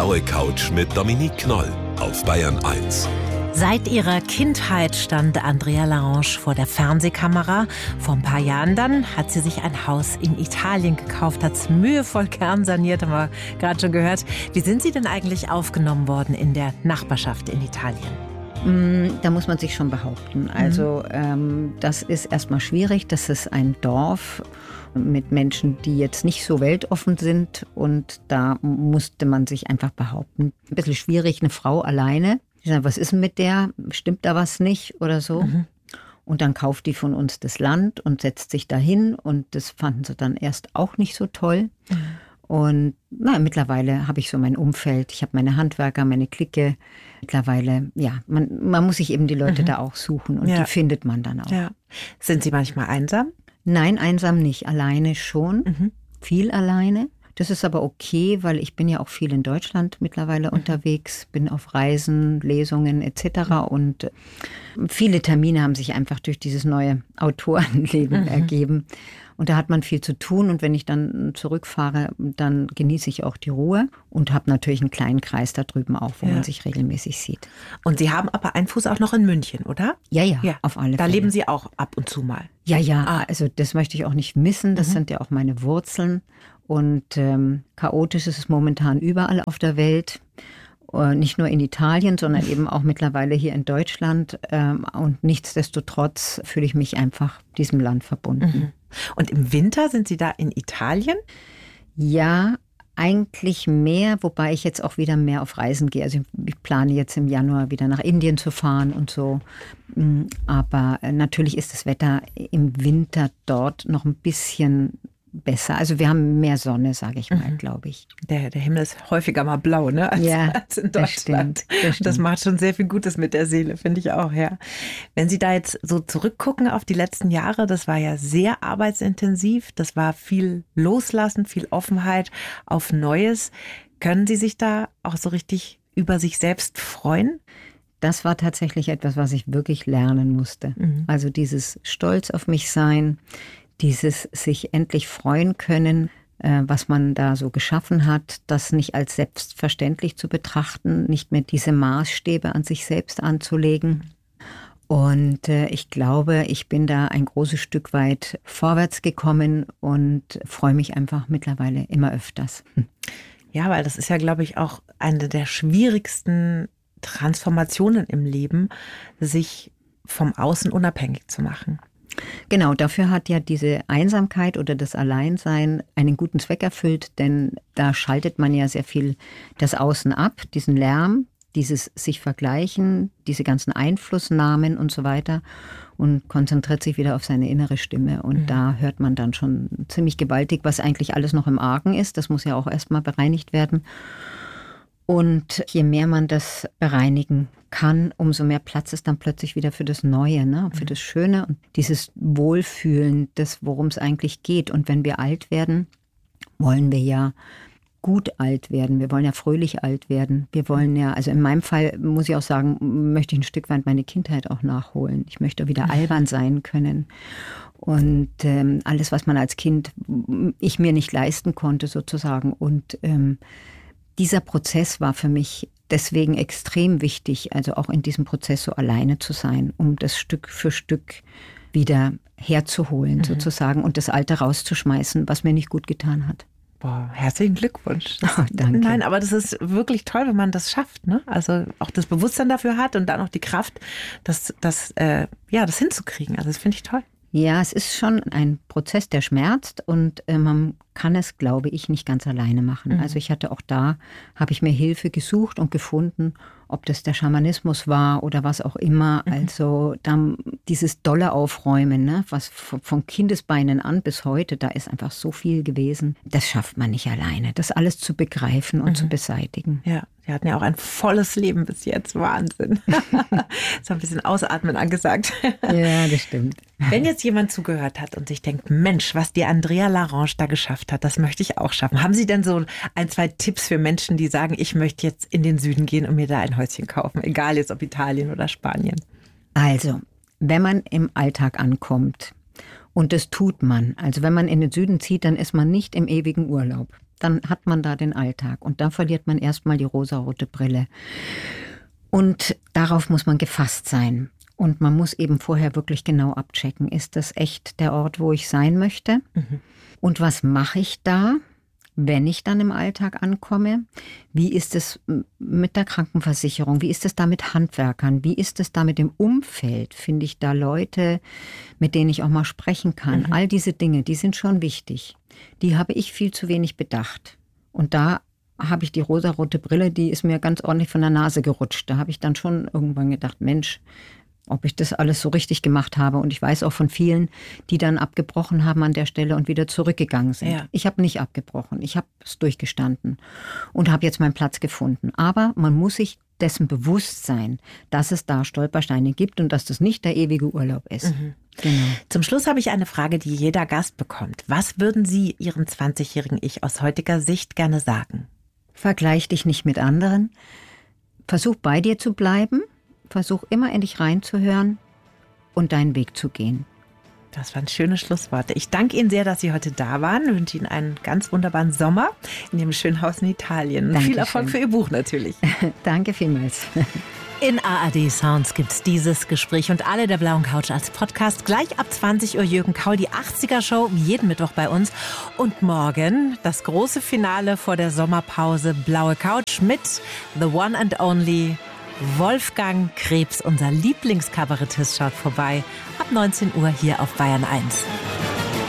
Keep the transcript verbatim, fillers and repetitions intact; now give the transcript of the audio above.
blaue Couch mit Dominique Knoll auf Bayern eins. Seit ihrer Kindheit stand Andrea Larange vor der Fernsehkamera. Vor ein paar Jahren dann hat sie sich ein Haus in Italien gekauft, hat es mühevoll kernsaniert, haben wir gerade schon gehört. Wie sind Sie denn eigentlich aufgenommen worden in der Nachbarschaft in Italien? Da muss man sich schon behaupten. Also ähm, das ist erstmal schwierig. Das ist ein Dorf mit Menschen, die jetzt nicht so weltoffen sind. Und da musste man sich einfach behaupten. Ein bisschen schwierig, eine Frau alleine. Ich sage, was ist denn mit der? Stimmt da was nicht oder so? Mhm. Und dann kauft die von uns das Land und setzt sich dahin. Und das fanden sie dann erst auch nicht so toll. Mhm. Und na, mittlerweile habe ich so mein Umfeld. Ich habe meine Handwerker, meine Clique. Mittlerweile, ja, man, man muss sich eben die Leute mhm. da auch suchen. Und ja. die findet man dann auch. Ja. Sind Sie manchmal einsam? Nein, einsam nicht. Alleine schon. Mhm. Viel alleine. Das ist aber okay, weil ich bin ja auch viel in Deutschland mittlerweile mhm. unterwegs, bin auf Reisen, Lesungen et cetera. Und viele Termine haben sich einfach durch dieses neue Autorenleben mhm. ergeben. Und da hat man viel zu tun. Und wenn ich dann zurückfahre, dann genieße ich auch die Ruhe und habe natürlich einen kleinen Kreis da drüben auch, wo ja. man sich regelmäßig sieht. Und Sie haben aber einen Fuß auch noch in München, oder? Ja, ja, ja. auf alle da Fälle. Da leben Sie auch ab und zu mal? Ja, ja, ah. also das möchte ich auch nicht missen. Das mhm. sind ja auch meine Wurzeln. Und ähm, chaotisch ist es momentan überall auf der Welt. Äh, nicht nur in Italien, sondern eben auch mittlerweile hier in Deutschland. Ähm, und nichtsdestotrotz fühle ich mich einfach diesem Land verbunden. Mhm. Und im Winter sind Sie da in Italien? Ja, eigentlich mehr, wobei ich jetzt auch wieder mehr auf Reisen gehe. Also ich plane jetzt im Januar wieder nach Indien zu fahren und so. Aber natürlich ist das Wetter im Winter dort noch ein bisschen besser. Also wir haben mehr Sonne, sage ich mal, mhm. glaube ich. Der, der Himmel ist häufiger mal blau, ne, als, ja, als in Deutschland. Das, stimmt, das, stimmt. Das macht schon sehr viel Gutes mit der Seele, finde ich auch, ja. Wenn Sie da jetzt so zurückgucken auf die letzten Jahre, das war ja sehr arbeitsintensiv, das war viel Loslassen, viel Offenheit auf Neues. Können Sie sich da auch so richtig über sich selbst freuen? Das war tatsächlich etwas, was ich wirklich lernen musste. Mhm. Also dieses Stolz auf mich sein, dieses sich endlich freuen können, äh, was man da so geschaffen hat, das nicht als selbstverständlich zu betrachten, nicht mehr diese Maßstäbe an sich selbst anzulegen. Und äh, ich glaube, ich bin da ein großes Stück weit vorwärts gekommen und freue mich einfach mittlerweile immer öfters. Ja, weil das ist ja, glaube ich, auch eine der schwierigsten Transformationen im Leben, sich vom Außen unabhängig zu machen. Genau, dafür hat ja diese Einsamkeit oder das Alleinsein einen guten Zweck erfüllt, denn da schaltet man ja sehr viel das Außen ab, diesen Lärm, dieses sich vergleichen, diese ganzen Einflussnahmen und so weiter und konzentriert sich wieder auf seine innere Stimme. Und mhm. da hört man dann schon ziemlich gewaltig, was eigentlich alles noch im Argen ist. Das muss ja auch erstmal bereinigt werden. Und je mehr man das bereinigen kann, umso mehr Platz ist dann plötzlich wieder für das Neue, ne? Für das Schöne und dieses Wohlfühlen, das, worum es eigentlich geht. Und wenn wir alt werden, wollen wir ja gut alt werden. Wir wollen ja fröhlich alt werden. Wir wollen ja, also in meinem Fall muss ich auch sagen, möchte ich ein Stück weit meine Kindheit auch nachholen. Ich möchte wieder albern sein können. Und ähm, alles, was man als Kind, ich mir nicht leisten konnte sozusagen. Und ähm, dieser Prozess war für mich deswegen extrem wichtig, also auch in diesem Prozess so alleine zu sein, um das Stück für Stück wieder herzuholen mhm. sozusagen und das Alte rauszuschmeißen, was mir nicht gut getan hat. Boah, herzlichen Glückwunsch. Oh, danke. Nein, aber das ist wirklich toll, wenn man das schafft, ne? Also auch das Bewusstsein dafür hat und dann auch die Kraft, das, das, äh, ja, das hinzukriegen. Also das finde ich toll. Ja, es ist schon ein Prozess, der schmerzt und äh, man kann es, glaube ich, nicht ganz alleine machen. Mhm. Also ich hatte auch da, habe ich mir Hilfe gesucht und gefunden, ob das der Schamanismus war oder was auch immer. Mhm. Also dann dieses dolle Aufräumen, ne, was von, von Kindesbeinen an bis heute, da ist einfach so viel gewesen. Das schafft man nicht alleine, das alles zu begreifen und mhm. zu beseitigen. Ja. Sie hatten ja auch ein volles Leben bis jetzt. Wahnsinn. So ein bisschen ausatmen angesagt. Ja, das stimmt. Wenn jetzt jemand zugehört hat und sich denkt, Mensch, was die Andrea Larange da geschafft hat, das möchte ich auch schaffen. Haben Sie denn so ein, zwei Tipps für Menschen, die sagen, ich möchte jetzt in den Süden gehen und mir da ein Häuschen kaufen? Egal jetzt ob Italien oder Spanien. Also, wenn man im Alltag ankommt, und das tut man, also wenn man in den Süden zieht, dann ist man nicht im ewigen Urlaub. dann hat man da den Alltag. Und da verliert man erstmal die rosarote Brille. Und darauf muss man gefasst sein. Und man muss eben vorher wirklich genau abchecken, ist das echt der Ort, wo ich sein möchte? Mhm. Und was mache ich da, wenn ich dann im Alltag ankomme? Wie ist es mit der Krankenversicherung? Wie ist es da mit Handwerkern? Wie ist es da mit dem Umfeld? Finde ich da Leute, mit denen ich auch mal sprechen kann? Mhm. All diese Dinge, die sind schon wichtig. Die habe ich viel zu wenig bedacht. Und da habe ich die rosarote Brille, die ist mir ganz ordentlich von der Nase gerutscht. Da habe ich dann schon irgendwann gedacht, Mensch, ob ich das alles so richtig gemacht habe. Und ich weiß auch von vielen, die dann abgebrochen haben an der Stelle und wieder zurückgegangen sind. Ja. Ich habe nicht abgebrochen, ich habe es durchgestanden und habe jetzt meinen Platz gefunden. Aber man muss sich dessen bewusst sein, dass es da Stolpersteine gibt und dass das nicht der ewige Urlaub ist. Mhm. Genau. Zum Schluss habe ich eine Frage, die jeder Gast bekommt. Was würden Sie Ihrem zwanzigjährigen Ich aus heutiger Sicht gerne sagen? Vergleich dich nicht mit anderen. Versuch bei dir zu bleiben. Versuch immer in dich reinzuhören und deinen Weg zu gehen. Das waren schöne Schlussworte. Ich danke Ihnen sehr, dass Sie heute da waren. Ich wünsche Ihnen einen ganz wunderbaren Sommer in Ihrem schönen Haus in Italien. Dankeschön. Viel Erfolg für Ihr Buch natürlich. Danke vielmals. In A R D Sounds gibt's dieses Gespräch und alle der blauen Couch als Podcast. Gleich ab zwanzig Uhr Jürgen Kaul, die achtziger Show, jeden Mittwoch bei uns. Und morgen das große Finale vor der Sommerpause. Blaue Couch mit The One and Only Wolfgang Krebs, unser Lieblingskabarettist, schaut vorbei. Ab neunzehn Uhr hier auf Bayern eins.